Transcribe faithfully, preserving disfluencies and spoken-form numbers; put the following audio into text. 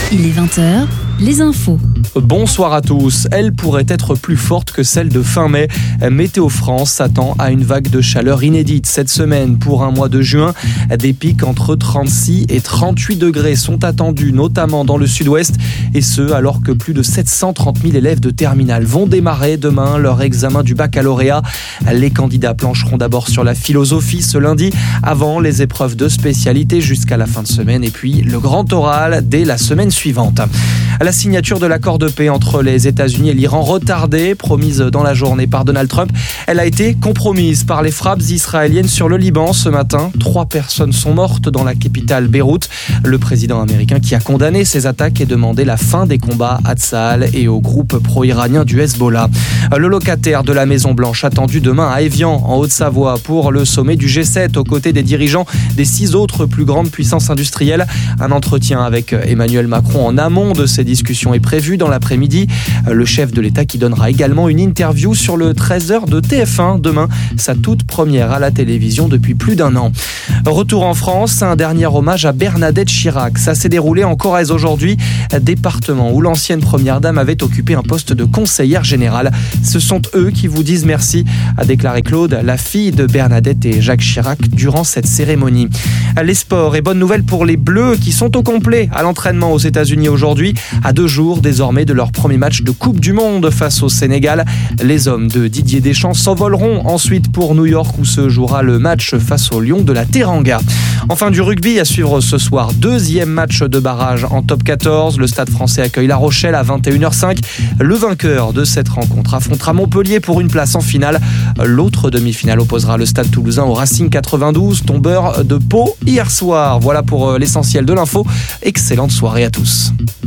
Il est vingt heures, les infos. Bonsoir à tous. Elle pourrait être plus forte que celle de fin mai. Météo France s'attend à une vague de chaleur inédite cette semaine. Pour un mois de juin, des pics entre trente-six et trente-huit degrés sont attendus, notamment dans le sud-ouest. Et ce, alors que plus de sept cent trente mille élèves de terminale vont démarrer demain leur examen du baccalauréat. Les candidats plancheront d'abord sur la philosophie ce lundi, avant les épreuves de spécialité jusqu'à la fin de semaine. Et puis le grand oral dès la semaine suivante. La signature de l'accord de paix entre les États-Unis et l'Iran, retardée, promise dans la journée par Donald Trump, elle a été compromise par les frappes israéliennes sur le Liban ce matin. Trois personnes sont mortes dans la capitale Beyrouth. Le président américain qui a condamné ces attaques et demandé la fin des combats à Tsahal et au groupe pro-iranien du Hezbollah. Le locataire de la Maison-Blanche attendu demain à Évian, en Haute-Savoie, pour le sommet du G sept aux côtés des dirigeants des six autres plus grandes puissances industrielles. Un entretien avec Emmanuel Macron en amont de ces discussions est prévu dans l'après-midi. Le chef de l'État qui donnera également une interview sur le treize heures de T F un demain, sa toute première à la télévision depuis plus d'un an. Retour en France, un dernier hommage à Bernadette Chirac. Ça s'est déroulé en Corrèze aujourd'hui, département où l'ancienne première dame avait occupé un poste de conseillère générale. Ce sont eux qui vous disent merci, a déclaré Claude, la fille de Bernadette et Jacques Chirac, durant cette cérémonie. Les sports et bonne nouvelle pour les Bleus qui sont au complet à l'entraînement aux États-Unis aujourd'hui, à deux jours désormais de leur premier match de Coupe du Monde face au Sénégal. Les hommes de Didier Deschamps s'envoleront ensuite pour New York où se jouera le match face aux Lions de la Teranga. Enfin, du rugby à suivre ce soir. Deuxième match de barrage en top quatorze. Le Stade français accueille La Rochelle à vingt et une heures cinq. Le vainqueur de cette rencontre affrontera Montpellier pour une place en finale. L'autre demi-finale opposera le Stade toulousain au Racing quatre-vingt-douze, tombeur de Pau hier soir. Voilà pour l'essentiel de l'info. Excellente soirée à tous.